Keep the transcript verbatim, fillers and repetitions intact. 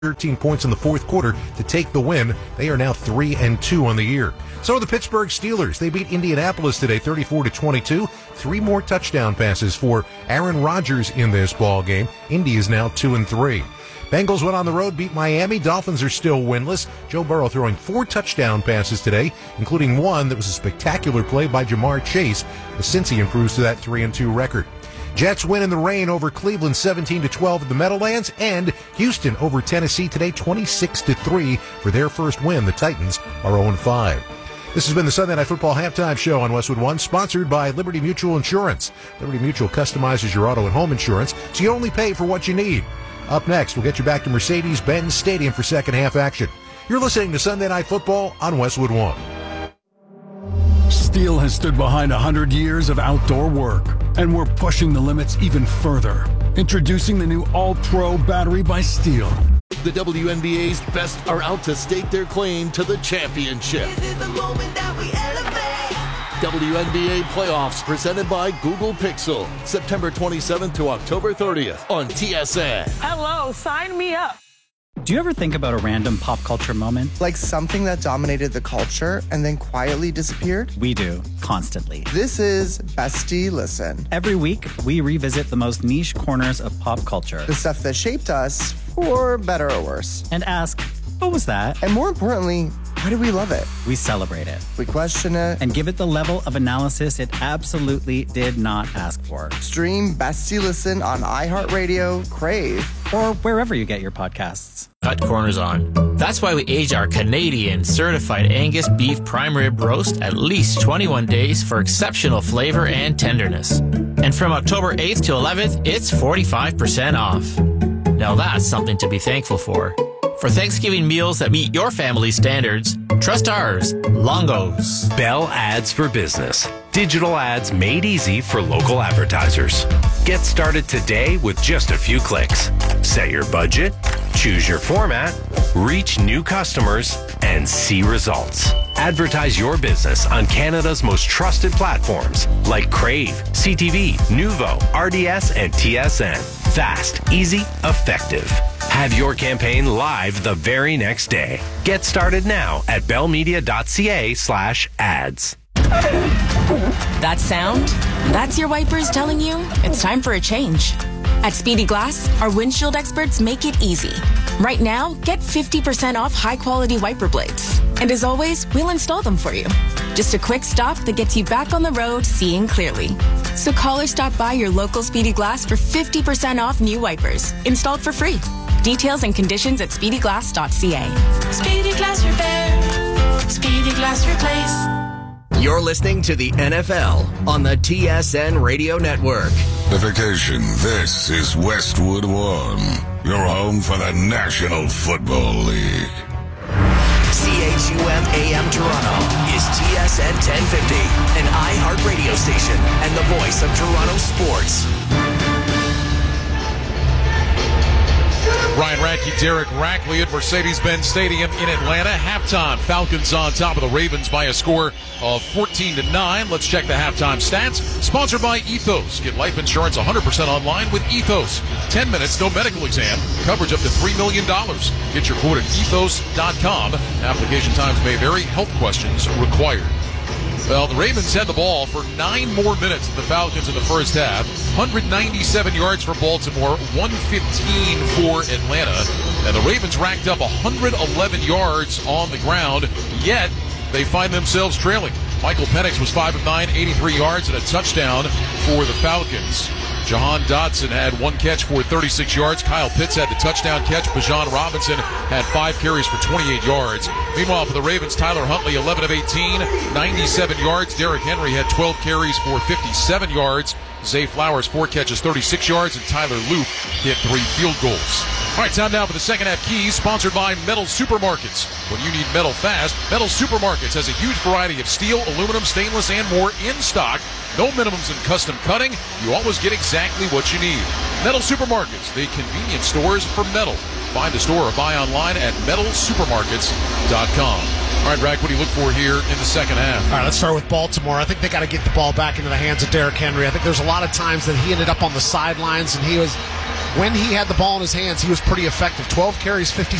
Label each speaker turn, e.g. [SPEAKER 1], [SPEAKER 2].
[SPEAKER 1] thirteen points in the fourth quarter to take the win. They are now three and two on the year. So are the Pittsburgh Steelers. They beat Indianapolis today thirty-four to twenty-two. Three more touchdown passes for Aaron Rodgers in this ball game. Indy is now two and three. Bengals went on the road, beat Miami. Dolphins are still winless. Joe Burrow throwing four touchdown passes today, including one that was a spectacular play by Jamar Chase, as Cincy improves to that three and two record. Jets win in the rain over Cleveland seventeen to twelve at the Meadowlands, and Houston over Tennessee today twenty-six to three for their first win. The Titans are oh and five. This has been the Sunday Night Football Halftime Show on Westwood One, sponsored by Liberty Mutual Insurance. Liberty Mutual customizes your auto and home insurance, so you only pay for what you need. Up next, we'll get you back to Mercedes-Benz Stadium for second half action. You're listening to Sunday Night Football on Westwood One.
[SPEAKER 2] Steel has stood behind one hundred years of outdoor work, and we're pushing the limits even further. Introducing the new All-Pro battery by Steel.
[SPEAKER 3] The W N B A's best are out to stake their claim to the championship.
[SPEAKER 4] This is the moment that we elevate.
[SPEAKER 3] W N B A playoffs presented by Google Pixel. September twenty-seventh to October thirtieth on T S N.
[SPEAKER 5] Hello, sign me up.
[SPEAKER 6] Do you ever think about a random pop culture moment?
[SPEAKER 7] Like something that dominated the culture and then quietly disappeared?
[SPEAKER 6] We do, constantly.
[SPEAKER 7] This is Bestie Listen.
[SPEAKER 6] Every week, we revisit the most niche corners of pop culture.
[SPEAKER 7] The stuff that shaped us, for better or worse.
[SPEAKER 6] And ask, what was that?
[SPEAKER 7] And more importantly, why do we love it?
[SPEAKER 6] We celebrate it.
[SPEAKER 7] We question it.
[SPEAKER 6] And give it the level of analysis it absolutely did not ask for.
[SPEAKER 7] Stream Bestie Listen on iHeartRadio, Crave,
[SPEAKER 6] or wherever you get your podcasts.
[SPEAKER 8] Cut corners on. That's why we age our Canadian certified Angus beef prime rib roast at least twenty-one days for exceptional flavor and tenderness. And from October eighth to eleventh, it's forty-five percent off. Now that's something to be thankful for. For Thanksgiving meals that meet your family's standards, trust ours, Longo's.
[SPEAKER 9] Bell Ads for Business. Digital ads made easy for local advertisers. Get started today with just a few clicks. Set your budget, choose your format, reach new customers, and see results. Advertise your business on Canada's most trusted platforms like Crave, C T V, Nuvo, R D S, and T S N. Fast, easy, effective. Have your campaign live the very next day. Get started now at bellmedia.ca slash ads.
[SPEAKER 10] That sound? That's your wipers telling you it's time for a change. At Speedy Glass, our windshield experts make it easy. Right now, get fifty percent off high-quality wiper blades. And as always, we'll install them for you. Just a quick stop that gets you back on the road seeing clearly. So call or stop by your local Speedy Glass for fifty percent off new wipers, installed for free. Details and conditions at speedy glass dot c a.
[SPEAKER 4] Speedy Glass Repair. Speedy Glass Replace.
[SPEAKER 11] You're listening to the N F L on the T S N Radio Network.
[SPEAKER 12] Notification, this is Westwood One, your home for the National Football League.
[SPEAKER 11] C H U M A M Toronto is T S N ten fifty, an iHeart radio station and the voice of Toronto sports.
[SPEAKER 13] Ryan Radke, Derek Rackley at Mercedes-Benz Stadium in Atlanta. Halftime, Falcons on top of the Ravens by a score of fourteen to nine. Let's check the halftime stats. Sponsored by Ethos. Get life insurance one hundred percent online with Ethos. ten minutes, no medical exam. Coverage up to three million dollars. Get your quote at ethos dot com. Application times may vary. Health questions required. Well, the Ravens had the ball for nine more minutes than the Falcons in the first half. one hundred ninety-seven yards for Baltimore, one fifteen for Atlanta. And the Ravens racked up one hundred eleven yards on the ground, yet they find themselves trailing. Michael Penix was five of nine, eighty-three yards and a touchdown for the Falcons. Jahan Dotson had one catch for thirty-six yards. Kyle Pitts had the touchdown catch. Bijan Robinson had five carries for twenty-eight yards. Meanwhile, for the Ravens, Tyler Huntley, eleven of eighteen, ninety-seven yards. Derrick Henry had twelve carries for fifty-seven yards. Zay Flowers, four catches, thirty-six yards, and Tyler Loop hit three field goals. All right, time now for the second half keys, sponsored by Metal Supermarkets. When you need metal fast, Metal Supermarkets has a huge variety of steel, aluminum, stainless, and more in stock. No minimums in custom cutting. You always get exactly what you need. Metal Supermarkets, the convenience stores for metal. Find a store or buy online at metal supermarkets dot com. All right, Rack, what do you look for here in the second half?
[SPEAKER 14] All right, let's start with Baltimore. I think they got to get the ball back into the hands of Derrick Henry. I think there's a lot of times that he ended up on the sidelines and he was when he had the ball in his hands, he was pretty effective. twelve carries, fifty